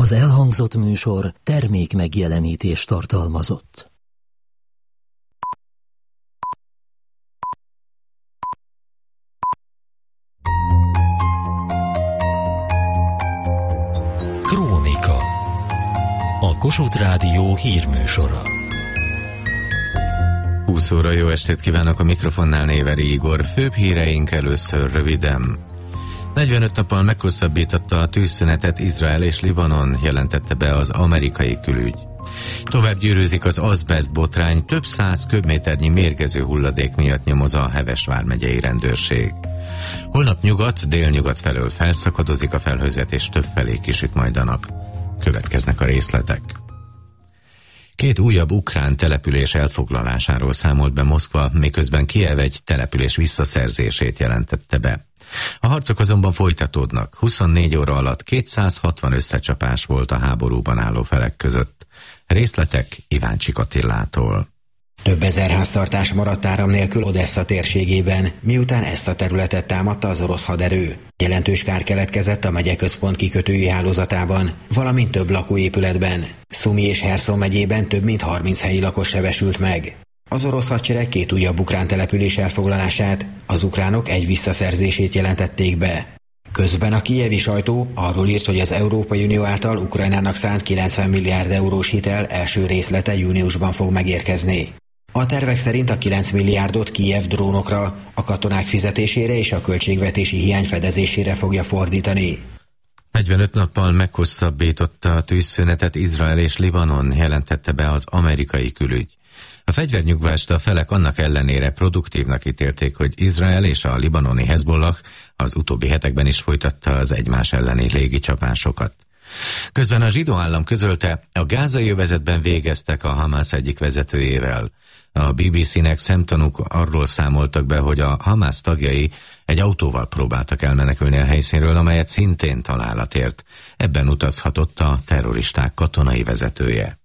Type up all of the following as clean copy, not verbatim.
Az elhangzott műsor termék megjelenítést tartalmazott. Krónika. A Kossuth Rádió hírműsora. 20 óra, jó estét kívánok, a mikrofonnál Néveri Igor. Főbb híreink először röviden. 45 nappal meghosszabbította a tűzszünetet Izrael és Libanon, jelentette be az amerikai külügy. Tovább gyűrűzik az azbest botrány, több 100 köbméternyi mérgező hulladék miatt nyomoz a Heves vármegyei rendőrség. Holnap nyugat, délnyugat felől felszakadozik a felhőzet, és többfelé kisüt majd a nap. Következnek a részletek. 2 újabb ukrán település elfoglalásáról számolt be Moszkva, miközben Kijev egy település visszaszerzését jelentette be. A harcok azonban folytatódnak. 24 óra alatt 260 összecsapás volt a háborúban álló felek között. Részletek Iváncsik Attilától. Több ezer háztartás maradt áram nélkül Odessza térségében, miután ezt a területet támadta az orosz haderő. Jelentős kár keletkezett a megye központ kikötői hálózatában, valamint több lakóépületben. Szumi és Herszon megyében több mint 30 helyi lakos sebesült meg. Az orosz hadsereg 2 újabb ukrán település elfoglalását, az ukránok egy visszaszerzését jelentették be. Közben a kijevi sajtó arról írt, hogy az Európai Unió által Ukrajnának szánt 90 milliárd eurós hitel első részlete júniusban fog megérkezni. A tervek szerint a 9 milliárdot Kijev drónokra, a katonák fizetésére és a költségvetési hiány fedezésére fogja fordítani. 45 nappal meghosszabbította a tűzszünetet Izrael és Libanon, jelentette be az amerikai külügy. A fegyvernyugvást a felek annak ellenére produktívnak ítélték, hogy Izrael és a libanoni Hezbollah az utóbbi hetekben is folytatta az egymás elleni légicsapásokat. Közben a zsidó állam közölte, a gázai övezetben végeztek a Hamász egyik vezetőjével. A BBC-nek szemtanúk arról számoltak be, hogy a Hamász tagjai egy autóval próbáltak elmenekülni a helyszínről, amelyet szintén találat ért. Ebben utazhatott a terroristák katonai vezetője.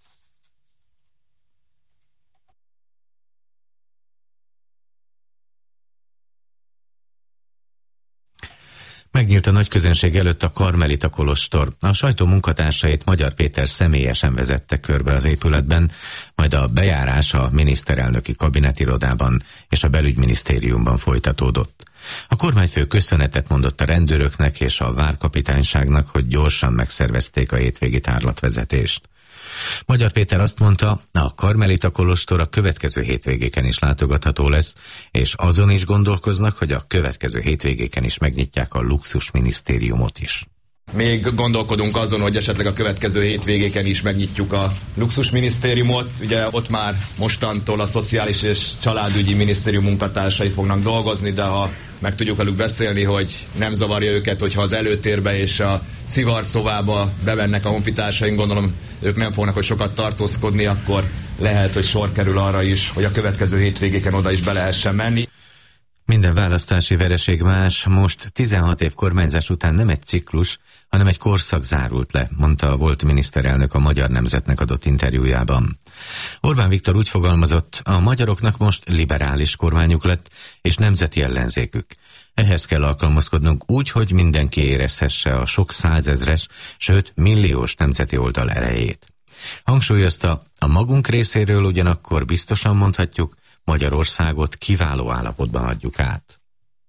Megnyílt a nagyközönség előtt a Karmelita kolostor. A sajtó munkatársait Magyar Péter személyesen vezette körbe az épületben, majd a bejárás a miniszterelnöki kabinetirodában és a belügyminisztériumban folytatódott. A kormányfő köszönetet mondott a rendőröknek és a várkapitányságnak, hogy gyorsan megszervezték a hétvégi tárlatvezetést. Magyar Péter azt mondta, a Karmelita kolostor a következő hétvégéken is látogatható lesz, és azon is gondolkoznak, hogy a következő hétvégéken is megnyitják a luxusminisztériumot is. Még gondolkodunk azon, hogy esetleg a következő hétvégéken is megnyitjuk a luxusminisztériumot. Ugye ott már mostantól a Szociális és Családügyi Minisztérium munkatársai fognak dolgozni, de ha meg tudjuk velük beszélni, hogy nem zavarja őket, hogyha az előtérbe és a szivarszobába bevennek a honfitársaink, gondolom ők nem fognak, hogy sokat tartózkodni, akkor lehet, hogy sor kerül arra is, hogy a következő hétvégéken oda is be lehessen menni. Minden választási vereség más, most 16 év kormányzás után nem egy ciklus, hanem egy korszak zárult le, mondta a volt miniszterelnök a Magyar Nemzetnek adott interjújában. Orbán Viktor úgy fogalmazott, a magyaroknak most liberális kormányuk lett, és nemzeti ellenzékük. Ehhez kell alkalmazkodnunk úgy, hogy mindenki érezhesse a sok százezres, sőt milliós nemzeti oldal erejét. Hangsúlyozta, a magunk részéről ugyanakkor biztosan mondhatjuk, Magyarországot kiváló állapotban adjuk át.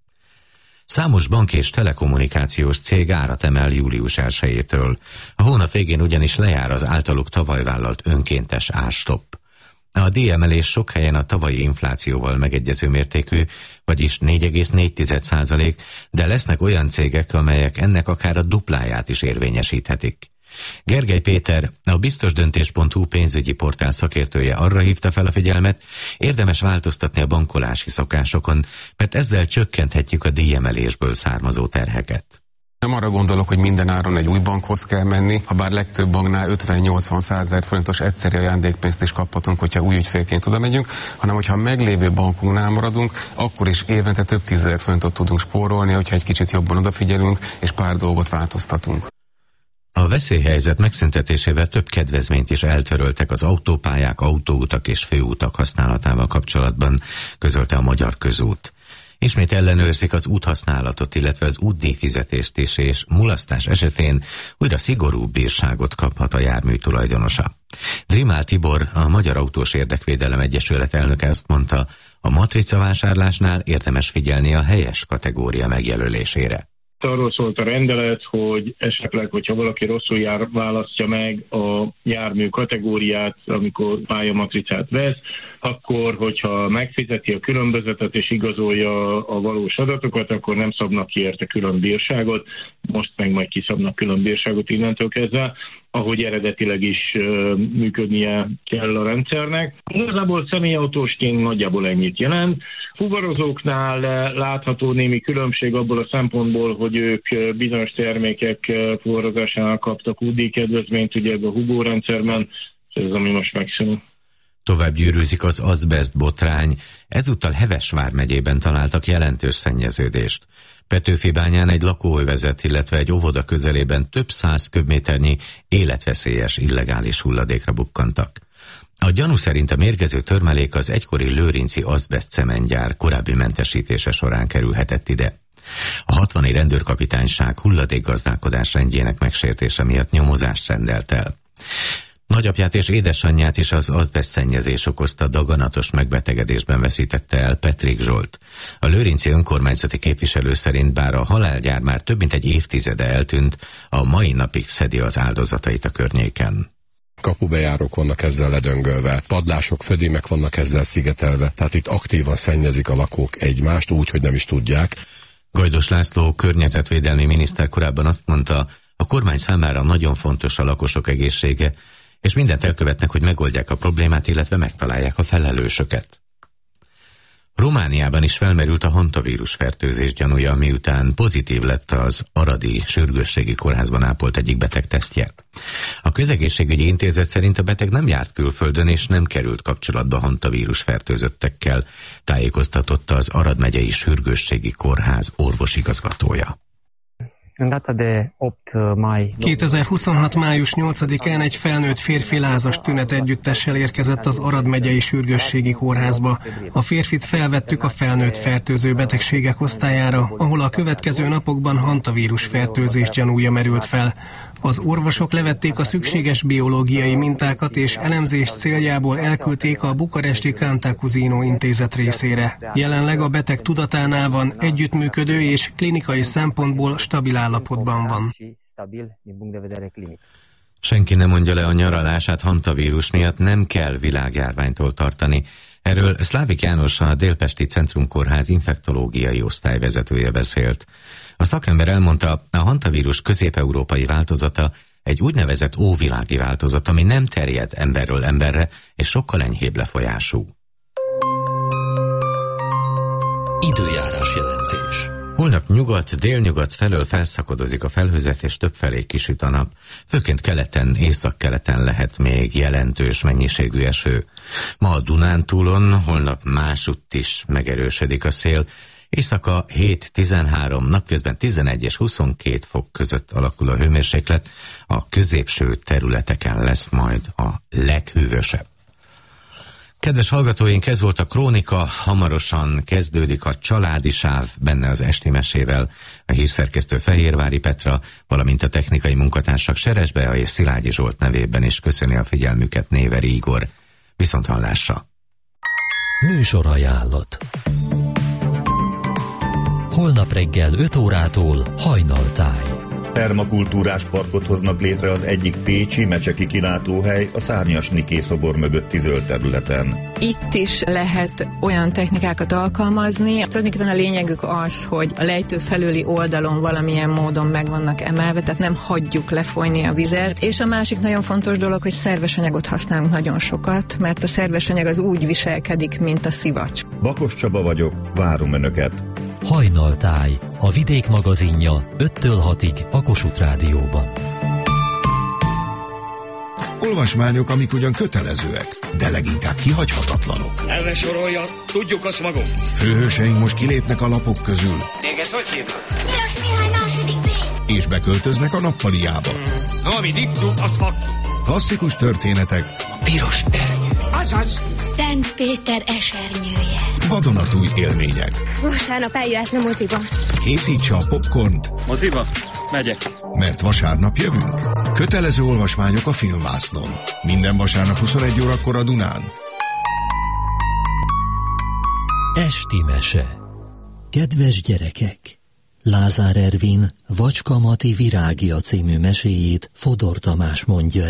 Számos bank és telekommunikációs cég árat emel július 1-től. A hónap végén ugyanis lejár az általuk tavaly vállalt önkéntes árstopp. A díjemelés sok helyen a tavalyi inflációval megegyező mértékű, vagyis 4,4%, de lesznek olyan cégek, amelyek ennek akár a dupláját is érvényesíthetik. Gergely Péter, a biztosdöntés.hu pénzügyi portál szakértője arra hívta fel a figyelmet, érdemes változtatni a bankolási szokásokon, mert ezzel csökkenthetjük a díjemelésből származó terheket. Nem arra gondolok, hogy minden áron egy új bankhoz kell menni, ha bár legtöbb banknál 50-80 000 forintos egyszeri ajándékpénzt is kaphatunk, hogyha új ügyfélként oda megyünk, hanem hogyha a meglévő bankunknál maradunk, akkor is évente több 10 000 forintot tudunk spórolni, hogyha egy kicsit jobban odafigyelünk, és pár dolgot változtatunk. A veszélyhelyzet megszüntetésével több kedvezményt is eltöröltek az autópályák, autóutak és főútak használatával kapcsolatban, közölte a Magyar Közút. Ismét ellenőrzik az úthasználatot, illetve az útdíjfizetést is, és mulasztás esetén újra szigorúbb bírságot kaphat a jármű tulajdonosa. Drimál Tibor, a Magyar Autós Érdekvédelem Egyesület elnöke azt mondta, a matricavásárlásnál érdemes figyelni a helyes kategória megjelölésére. Arról szólt a rendelet, hogy esetleg, hogyha valaki rosszul választja meg a jármű kategóriát, amikor pályamatricát vesz, akkor, hogyha megfizeti a különbözetet és igazolja a valós adatokat, akkor nem szabnak ki érte külön bírságot, most meg majd kiszabnak külön bírságot innentől kezdve, ahogy eredetileg is működnie kell a rendszernek. Igazából személyautósként nagyjából ennyit jelent. Fuvarozóknál látható némi különbség abból a szempontból, hogy ők bizonyos termékek fuvarozásánál kaptak útdíjkedvezményt, ugye ebben a Hugo rendszerben, ez ami most megszűnik. Tovább gyűrűzik az azbest botrány, ezúttal Heves vármegyében találtak jelentős szennyeződést. Petőfibányán egy lakóövezet, illetve egy óvoda közelében több 100 köbméternyi életveszélyes illegális hulladékra bukkantak. A gyanú szerint a mérgező törmelék az egykori lőrinci azbest cementgyár korábbi mentesítése során kerülhetett ide. A 60-i rendőrkapitányság hulladékgazdálkodás rendjének megsértése miatt nyomozást rendelt el. Nagyapját és édesanyját is az azbest szennyezés okozta daganatos megbetegedésben veszítette el Petrik Zsolt. A lőrinci önkormányzati képviselő szerint bár a halálgyár már több mint egy évtizede eltűnt, a mai napig szedi az áldozatait a környéken. Kapubejárók vannak ezzel ledöngölve, padlások, födémek vannak ezzel szigetelve, tehát itt aktívan szennyezik a lakók egymást úgy, hogy nem is tudják. Gajdos László környezetvédelmi miniszter korábban azt mondta, a kormány számára nagyon fontos a lakosok egészsége, és mindent elkövetnek, hogy megoldják a problémát, illetve megtalálják a felelősöket. Romániában is felmerült a hantavírus fertőzés gyanúja, miután pozitív lett az aradi sürgősségi kórházban ápolt egyik beteg tesztje. A Közegészségügyi Intézet szerint a beteg nem járt külföldön és nem került kapcsolatba hantavírus fertőzöttekkel, tájékoztatott az Arad megyei sürgősségi kórház orvosigazgatója. 2026. május 8-án egy felnőtt férfi lázas tünet együttessel érkezett az Arad megyei sürgősségi kórházba. A férfit felvettük a felnőtt fertőző betegségek osztályára, ahol a következő napokban hantavírus fertőzés gyanúja merült fel. Az orvosok levették a szükséges biológiai mintákat és elemzés céljából elküldték a bukaresti Cantacuzino intézet részére. Jelenleg a beteg tudatánál van, együttműködő és klinikai szempontból stabil állapotban van. Senki nem mondja le a nyaralását hantavírus miatt, nem kell világjárványtól tartani. Erről Szlávik János, a Délpesti Centrumkórház infektológiai osztályvezetője beszélt. A szakember elmondta, a hantavírus közép-európai változata egy úgynevezett óvilági változat, ami nem terjed emberről emberre, és sokkal enyhébb lefolyású. Időjárás jelentés. Holnap nyugat-délnyugat felől felszakadozik a felhőzet, és többfelé kisüt a nap. Főként keleten, északkeleten lehet még jelentős mennyiségű eső. Ma a Dunántúlon, holnap másutt is megerősödik a szél. Éjszaka 7-13, napközben 11 és 22 fok között alakul a hőmérséklet. A középső területeken lesz majd a leghűvösebb. Kedves hallgatóink, ez volt a Krónika, hamarosan kezdődik a Családi Sáv, benne az esti mesével. A hírszerkesztő Fehérvári Petra, valamint a technikai munkatársak Seres Bea és Szilágyi Zsolt nevében is köszöni a figyelmüket Néveri Igor. Viszonthallásra! Műsorajánlat. Holnap reggel 5 órától Hajnaltáj. Permakultúrás parkot hoznak létre az egyik pécsi mecseki kilátóhely a Szárnyas Niké szobor mögötti zöld területen. Itt is lehet olyan technikákat alkalmazni. Tulajdonképpen a lényegük az, hogy a lejtő felüli oldalon valamilyen módon meg vannak emelve, tehát nem hagyjuk lefolyni a vizet. És a másik nagyon fontos dolog, hogy szerves anyagot használunk nagyon sokat, mert a szerves anyag az úgy viselkedik, mint a szivacs. Bakos Csaba vagyok, várom Önöket! Hajnaltáj, a Vidék magazinja 5-től 6-ig a Kossuth Rádióban. Olvasmányok, amik ugyan kötelezőek, de leginkább kihagyhatatlanok. El ne sorolja, tudjuk azt magunk. Főhőseink most kilépnek a lapok közül. Téged hogy hívnak? Piros Mihály második B. És beköltöznek a nappaliába. No, amit ittunk, az faktum. Klasszikus történetek. A piros ernyő. Az azaz. Szent Péter esernyője. Vadonatúj élmények. Vasárnap eljöhetne moziba. Készítse a popcornt. Moziba? Megyek. Mert vasárnap jövünk. Kötelező olvasmányok a Filmvásznon. Minden vasárnap 21 órakor a Dunán. Esti mese. Kedves gyerekek! Lázár Ervin Vacska Mati virágia című meséjét Fodor Tamás mondja